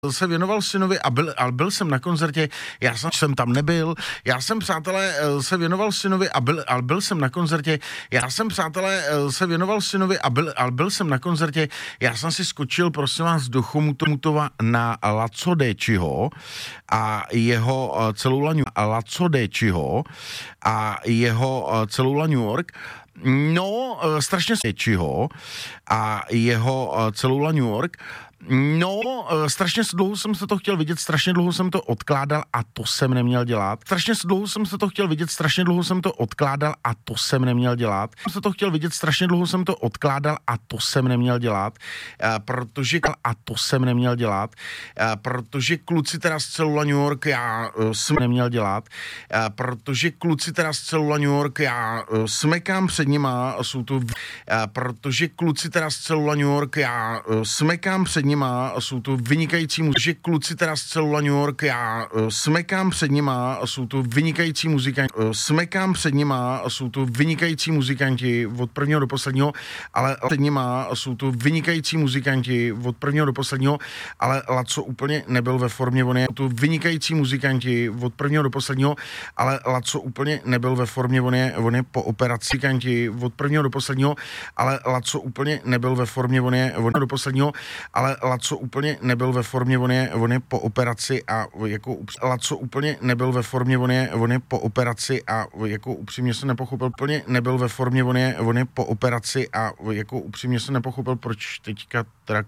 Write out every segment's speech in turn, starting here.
se věnoval synovi a byl jsem na koncertě, já jsem tam nebyl, já jsem, přátelé, se věnoval synovi a byl jsem na koncertě, já jsem, přátelé, se věnoval synovi a byl jsem na koncertě, já jsem si skočil, prosím vás, do Chomutova na Laco Dečiho a jeho celou La New York. No, strašně Dečiho a jeho celou La New York. No, strašně dlouho jsem se to chtěl vidět, strašně dlouho jsem to odkládal a to jsem neměl dělat. Strašně dlouho jsem se to chtěl vidět, strašně dlouho jsem to odkládal a to jsem neměl dělat. Jsem se to chtěl vidět, strašně dlouho jsem to odkládal a to jsem neměl dělat, protože kluci teda z celou La New York já jsem neměl dělat, protože kluci teda z celou La New York já smekám před nima, jsou to, protože kluci teda z celou La New York já smekám před nima, jsou to vynikající muzikanti, kluci teda z celou La New York, já smekám před nima, jsou to vynikající muzikanti, od prvního do posledního, ale před nima jsou to vynikající muzikanti od prvního do posledního, ale Laco úplně nebyl ve formě, on je po operaci, od prvního do posledního, ale Laco úplně nebyl ve formě, on je do posledního, ale Laco úplně nebyl ve formě, on je po operaci a jako Laco úplně nebyl ve formě, on je po operaci a jako upřímně se nepochopil, úplně nebyl ve formě, on je po operaci a jako upřímně se nepochopil, proč teďka teda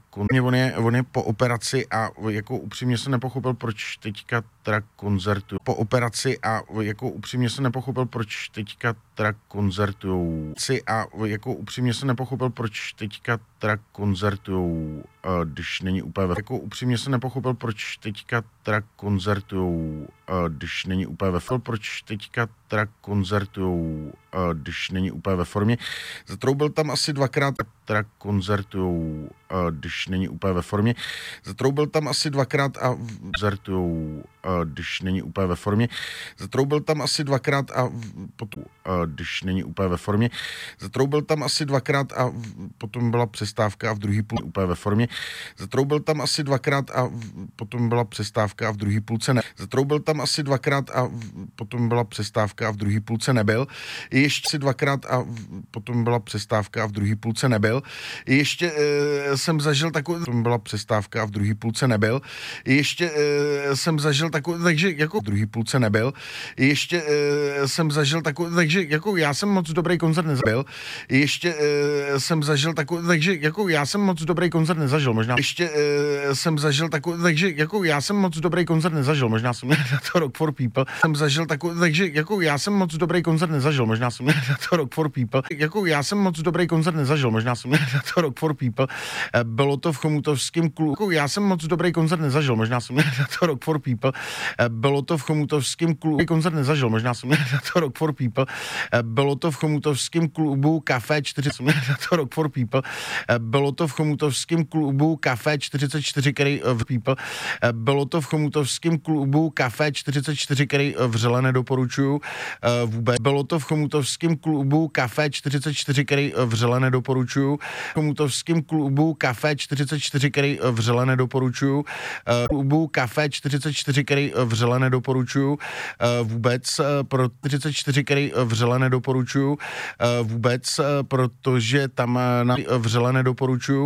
on je po operaci a jako upřímně se nepochopil, proč teďka teda koncertuje. Po operaci a jako upřímně se nepochopil, proč teďka teda koncertujou. A jako upřímně se nepochopil, proč teďka teda koncertujou, když není úplně jako upřímně se nepochopil, proč teďka teda koncertujou, když není úplně proč teďka teda koncertujou, když není úplně ve formě. Zatroubil tam asi dvakrát, teda koncertujou, když není úplně ve formě. Zatroubil tam asi dvakrát a koncertujou, když není úplně ve formě. Zatroubil tam asi dvakrát a potom, když není úplně ve formě. Zatroubil tam asi dvakrát a potom byla přestávka a v druhý půl úplně ve formě. Zatroubil tam asi dvakrát a potom byla přestávka a v druhý půlce ne. Zatroubil tam asi dvakrát a potom byla přestávka a v druhý půlce nebyl. Ještě si dvakrát a potom byla přestávka a v druhý půlce nebyl. Ještě jsem zažil takovou, potom byla přestávka a v druhý půlce nebyl. Ještě jsem zažil takovou, takže jako v druhý půlce nebyl. Ještě jsem zažil takovou, takže jako já jsem moc dobrý koncert nezabil. Ještě jsem zažil takovou, takže jako já jsem moc dobrý koncert nezažil, možná. Ještě jsem zažil takovou, takže jako já jsem moc dobrý koncert nezažil, možná jsem měl na to Rock for People. Jsem zažil takovou, takže jako já jsem moc dobrý koncert nezažil, možná jsem měl na to Rock for People. Jako já jsem moc dobrý koncert nezažil, možná jsem měl na to Rock for People. Bylo to v chomutovském klubu. Jako já jsem moc dobrý koncert nezažil, možná jsem měl na to Rock for People. Bylo to v chomutovském klubu. Koncert nezažil, možná jsem měl na to Rock for People. Bylo to v chomutovském klubu Café 4, jsem měl na to Rock for People. Bylo to v chomutovském klubu Café 44, který v People. Bylo to v chomutovském klubu Café 44, který vřele nedoporučuju vůbec. Bylo to v chomutovském klubu Café 44, který vřele nedoporučuju. V chomutovském klubu Café 44, který vřele nedoporučuju. Klubu Café 44, který vřele nedoporučuju vůbec, pro 44, který vřele nedoporučuju vůbec, protože tam nám vřele nedoporučuju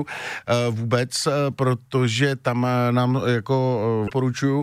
vůbec, protože tam nám jako poručuju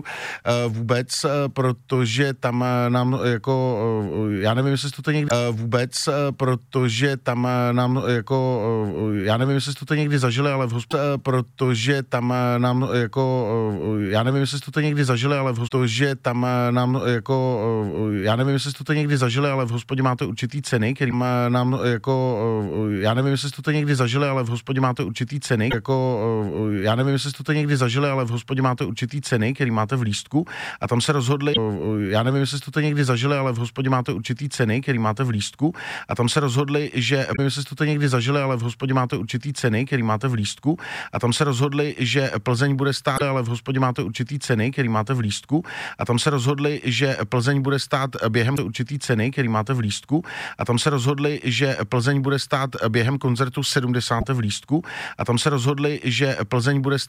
vůbec, protože tam nám jako já nevím, jestli to někdy vůbec, protože tam nám jako já nevím, jestli to někdy zažili, ale protože tam nám jako já nevím, jestli to někdy zažili, ale protože tam nám jako já nevím, jestli to někdy zažili, ale v hospodě máte určitý ceny, který nám jako já nevím, jestli to někdy zažili, ale v hospodě máte určitý ceny, jako já nevím, jestli to někdy zažili, ale v hospodě máte určitý ceny, který máte v lístku a tam se rozhodli, já nevím, jestli to někdy zažili, ale v hospodě máte určitý ceny, který máte v lístku a tam se rozhodli, že nevím, jestli to někdy zažili, ale v hospodě máte určitý ceny, který máte v lístku a tam se rozhodli, že Plzeň bude stát, ale v hospodě máte určitý ceny, který máte v lístku a tam se rozhodli, že Plzeň bude stát během určitý ceny, který máte v lístku a tam se rozhodli, že Plzeň bude stát během koncertu 70 v lístku a tam se rozhodli, že Plzeň bude stát